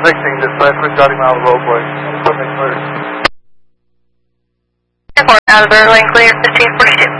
16, dispatch, we're starting out of the roadway. Put me clear. Airport, out of Berlin, clear, 1542.